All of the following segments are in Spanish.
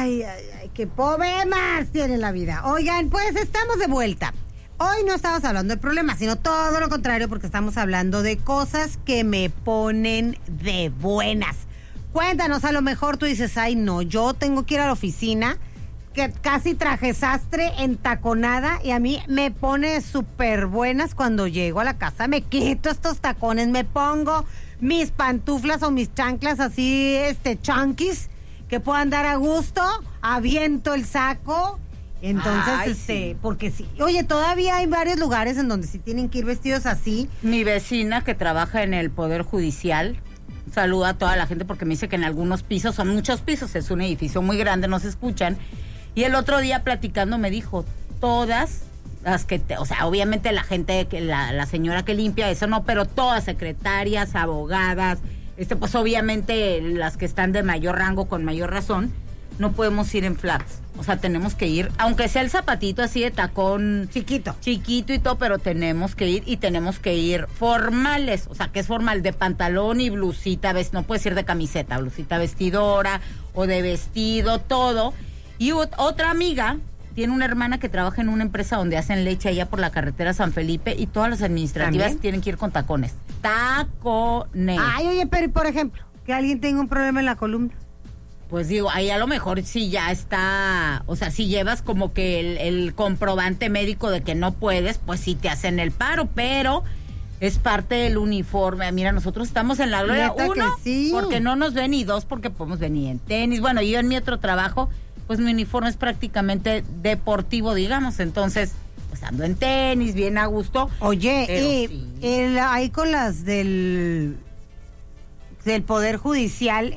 Ay, qué problemas tiene la vida. Oigan, pues estamos de vuelta. Hoy no estamos hablando de problemas, sino todo lo contrario, porque estamos hablando de cosas que me ponen de buenas. Cuéntanos, a lo mejor tú dices, ay no, yo tengo que ir a la oficina, que casi traje sastre, entaconada, y a mí me pone súper buenas cuando llego a la casa. Me quito estos tacones, me pongo mis pantuflas o mis chanclas así, chunkies, que puedan dar a gusto, aviento el saco. Entonces, sí. porque sí, oye, todavía hay varios lugares en donde sí tienen que ir vestidos así. Mi vecina que trabaja en el Poder Judicial, saluda a toda la gente porque me dice que en algunos pisos, son muchos pisos, es un edificio muy grande, no se escuchan. Y el otro día platicando me dijo, todas las que, o sea, obviamente la gente, la señora que limpia, eso no, pero todas, secretarias, abogadas, pues obviamente las que están de mayor rango, con mayor razón, no podemos ir en flats. O sea, tenemos que ir, aunque sea el zapatito así de tacón chiquito y todo, pero tenemos que ir y tenemos que ir formales. O sea, que es formal, de pantalón y blusita, no puedes ir de camiseta, blusita vestidora o de vestido, todo. Y otra amiga tiene una hermana que trabaja en una empresa donde hacen leche allá por la carretera San Felipe y todas las administrativas ¿también? Tienen que ir con tacones. Tacones. Ay, oye, pero por ejemplo, que alguien tenga un problema en la columna. Pues digo, ahí a lo mejor sí ya está, o sea, si llevas como que el comprobante médico de que no puedes, pues sí te hacen el paro, pero es parte del uniforme. Mira, nosotros estamos en la gloria, uno, sí, porque no nos ven, y dos, porque podemos venir en tenis. Bueno, yo en mi otro trabajo, pues mi uniforme es prácticamente deportivo, digamos, entonces, pues ando en tenis, bien a gusto. Oye, sí. ahí con las del Poder Judicial,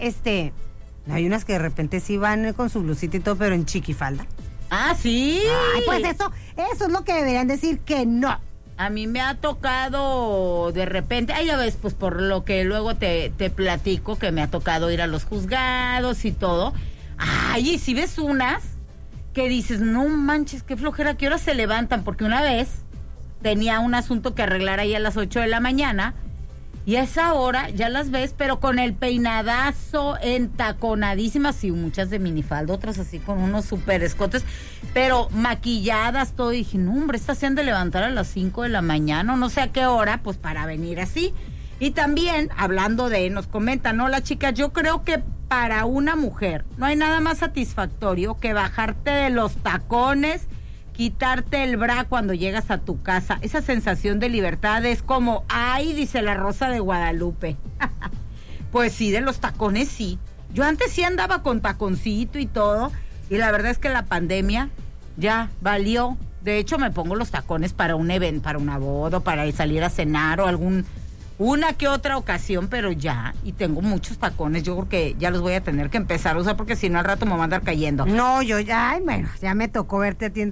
hay unas que de repente sí van con su blusita y todo, pero en chiquifalda. Ah, sí. Ay, pues eso es lo que deberían decir que no. A mí me ha tocado de repente, ya ves, pues por lo que luego te platico, que me ha tocado ir a los juzgados y todo. Ay, y si ves unas que dices, no manches, qué flojera, ¿qué horas se levantan? Porque una vez tenía un asunto que arreglar ahí a las 8 de la mañana, y a esa hora ya las ves, pero con el peinadazo, entaconadísimas, y muchas de minifalda, otras así con unos super escotes, pero maquilladas, todo. Y dije, no, hombre, estas se han de levantar a las 5 de la mañana, o no sé a qué hora, pues para venir así. Y también, hablando nos comentan, ¿no? Las chicas, yo creo que para una mujer no hay nada más satisfactorio que bajarte de los tacones, quitarte el bra cuando llegas a tu casa. Esa sensación de libertad es como, ay, dice la Rosa de Guadalupe. Pues sí, de los tacones sí. Yo antes sí andaba con taconcito y todo, y la verdad es que la pandemia ya valió. De hecho, me pongo los tacones para un evento, para una boda, para salir a cenar o una que otra ocasión, pero ya, y tengo muchos tacones. Yo creo que ya los voy a tener que empezar a usar, porque si no al rato me va a andar cayendo. No, yo ya, ya me tocó verte a ti en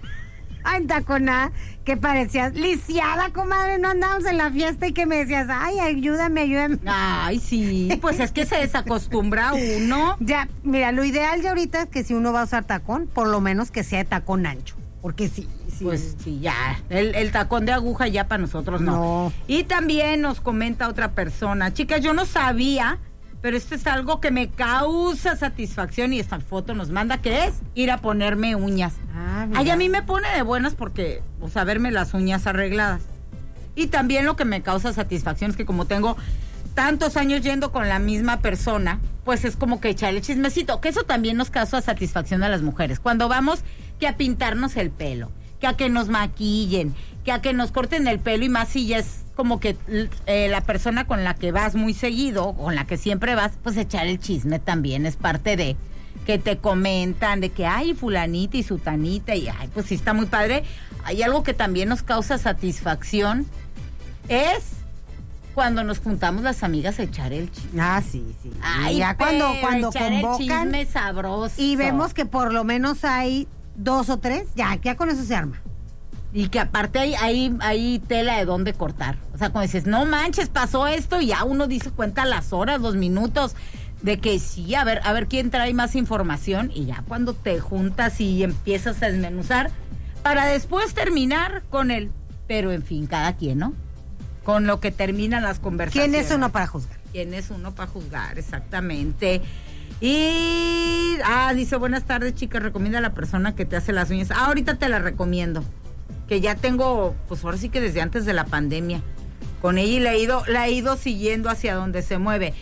taconada, que parecías lisiada, comadre. No andábamos en la fiesta y que me decías, ay, ayúdame. Ay, sí, pues es que se desacostumbra uno. Ya, mira, lo ideal ya ahorita es que si uno va a usar tacón, por lo menos que sea de tacón ancho, porque sí. Pues sí, ya, el tacón de aguja ya para nosotros no. Y también nos comenta otra persona, chicas, yo no sabía, pero esto es algo que me causa satisfacción, y esta foto nos manda, que es ir a ponerme uñas. Ay, a mí me pone de buenas porque, o sea, verme las uñas arregladas. Y también lo que me causa satisfacción es que como tengo tantos años yendo con la misma persona, pues es como que echarle chismecito, que eso también nos causa satisfacción a las mujeres, cuando vamos que a pintarnos el pelo, que a que nos maquillen, que a que nos corten el pelo, y más si ya es como que la persona con la que vas muy seguido, con la que siempre vas, pues echar el chisme también es parte de que te comentan de que ay, fulanita y sutanita, y ay, pues sí está muy padre. Hay algo que también nos causa satisfacción, es cuando nos juntamos las amigas a echar el chisme. Ah, sí. Ay, ya cuando echar convocan el chisme sabroso. y vemos que por lo menos hay 2 o 3, ya con eso se arma. Y que aparte hay tela de dónde cortar. O sea, cuando dices, no manches, pasó esto, y ya uno cuenta las horas, los minutos, de que sí, a ver quién trae más información, y ya cuando te juntas y empiezas a desmenuzar, para después terminar con pero en fin, cada quien, ¿no? Con lo que terminan las conversaciones. ¿Quién es uno para juzgar? ¿Quién es uno para juzgar? Exactamente. Y Dice, buenas tardes, chicas, recomienda a la persona que te hace las uñas. Ahorita te la recomiendo, que ya tengo, pues ahora sí que desde antes de la pandemia, con ella, y la he ido siguiendo hacia donde se mueve.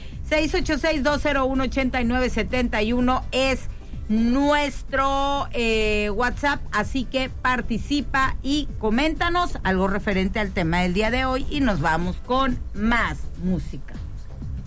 686-201-8971 es nuestro WhatsApp, así que participa y coméntanos algo referente al tema del día de hoy y nos vamos con más música.